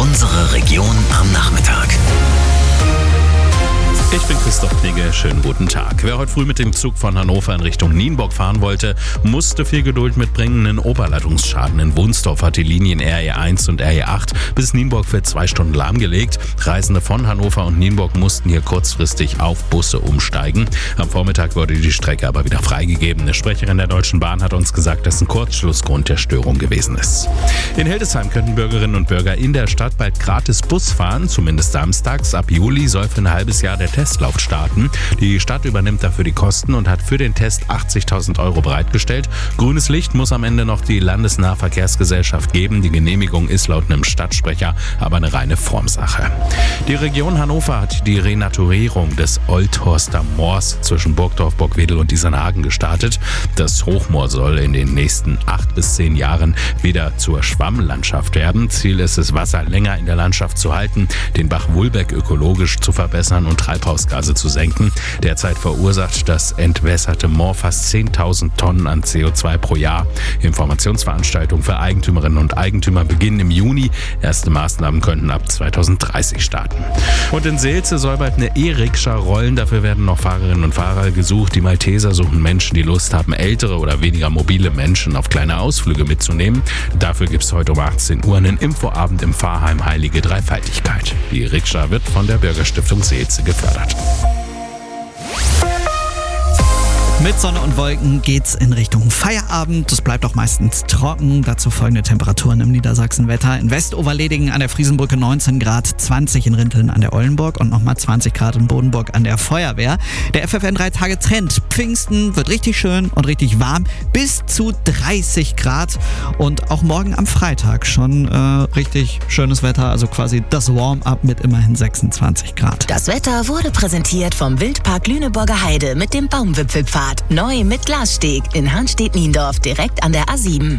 Unsere Region am Nachmittag. Ich bin Christoph Knigge, schönen guten Tag. Wer heute früh mit dem Zug von Hannover in Richtung Nienburg fahren wollte, musste viel Geduld mitbringen. Ein Oberleitungsschaden in Wunsdorf hat die Linien RE1 und RE8 bis Nienburg für 2 Stunden lahmgelegt. Reisende von Hannover und Nienburg mussten hier kurzfristig auf Busse umsteigen. Am Vormittag wurde die Strecke aber wieder freigegeben. Eine Sprecherin der Deutschen Bahn hat uns gesagt, dass ein Kurzschlussgrund der Störung gewesen ist. In Hildesheim könnten Bürgerinnen und Bürger in der Stadt bald gratis Bus fahren, zumindest samstags. Ab Juli soll für ein halbes Jahr der Testlauf starten. Die Stadt übernimmt dafür die Kosten und hat für den Test 80.000 € bereitgestellt. Grünes Licht muss am Ende noch die Landesnahverkehrsgesellschaft geben. Die Genehmigung ist laut einem Stadtsprecher aber eine reine Formsache. Die Region Hannover hat die Renaturierung des Oldhorster Moors zwischen Burgdorf, Burgwedel und Isernhagen gestartet. Das Hochmoor soll in den nächsten 8 bis 10 Jahren wieder zur Schwammlandschaft werden. Ziel ist es, Wasser länger in der Landschaft zu halten, den Bach Wulbeck ökologisch zu verbessern und Treibhausgase zu senken. Derzeit verursacht das entwässerte Moor fast 10.000 Tonnen an CO2 pro Jahr. Informationsveranstaltungen für Eigentümerinnen und Eigentümer beginnen im Juni. Erste Maßnahmen könnten ab 2030 starten. Und in Seelze soll bald eine E-Rikscha rollen. Dafür werden noch Fahrerinnen und Fahrer gesucht. Die Malteser suchen Menschen, die Lust haben, ältere oder weniger mobile Menschen auf kleine Ausflüge mitzunehmen. Dafür gibt es heute um 18 Uhr einen Infoabend im Pfarrheim Heilige Dreifaltigkeit. Die Rikscha wird von der Bürgerstiftung Seelze gefördert. Mit Sonne und Wolken geht's in Richtung Feierabend. Es bleibt auch meistens trocken. Dazu folgende Temperaturen im Niedersachsenwetter. In Westoverledingen an der Friesenbrücke 19 Grad, 20 in Rinteln an der Eulenburg und nochmal 20 Grad in Bodenburg an der Feuerwehr. Der FFN 3-Tage-Trend. Pfingsten wird richtig schön und richtig warm. Bis zu 30 Grad. Und auch morgen am Freitag schon richtig schönes Wetter. Also quasi das Warm-up mit immerhin 26 Grad. Das Wetter wurde präsentiert vom Wildpark Lüneburger Heide mit dem Baumwipfelpfad. Neu mit Glassteg in Hanstedt-Niendorf, direkt an der A7.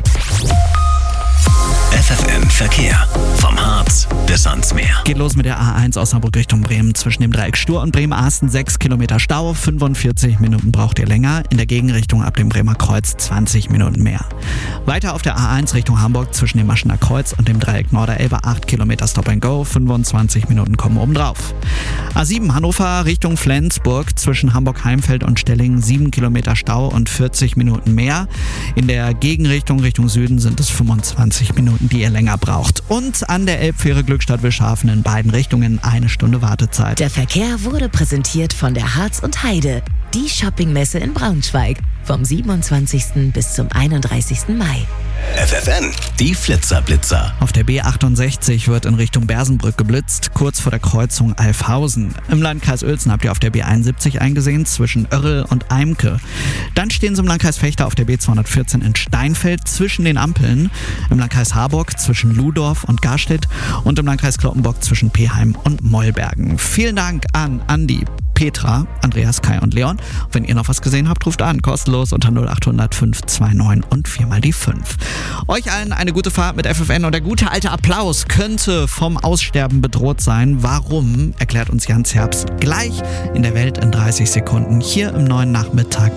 FFN Verkehr. Vom Harz bis ans Meer. Geht los mit der A1 Osnabrück Richtung Bremen. Zwischen dem Dreieck Stur und Bremen-Asten 6 Kilometer Stau. 45 Minuten braucht ihr länger. In der Gegenrichtung ab dem Bremer Kreuz 20 Minuten mehr. Weiter auf der A1 Richtung Hamburg zwischen dem Maschener Kreuz und dem Dreieck Norderelbe 8 Kilometer Stop and Go. 25 Minuten kommen obendrauf. A7 Hannover Richtung Flensburg zwischen Hamburg-Heimfeld und Stellingen 7 Kilometer Stau und 40 Minuten mehr. In der Gegenrichtung Richtung Süden sind es 25 Minuten, die ihr länger braucht. Und an der Elbfähre Glückstadt-Wilshafen in beiden Richtungen 1 Stunde Wartezeit. Der Verkehr wurde präsentiert von der Harz und Heide, die Shoppingmesse in Braunschweig, vom 27. bis zum 31. Mai. FFN, die Flitzerblitzer. Auf der B68 wird in Richtung Bersenbrück geblitzt, kurz vor der Kreuzung Alfhausen. Im Landkreis Uelzen habt ihr auf der B71 eingesehen, zwischen Oerrl und Eimke. Dann stehen sie im Landkreis Vechta auf der B214 in Steinfeld zwischen den Ampeln, im Landkreis Harburg zwischen Ludorf und Garstedt und im Landkreis Cloppenburg zwischen Peheim und Mollbergen. Vielen Dank an Andi, Petra, Andreas, Kai und Leon. Wenn ihr noch was gesehen habt, ruft an, kostenlos unter 0800 529 und 4 mal die 5. Euch allen eine gute Fahrt mit FFN und der gute alte Applaus könnte vom Aussterben bedroht sein. Warum, erklärt uns Jans Herbst gleich in der Welt in 30 Sekunden hier im neuen Nachmittag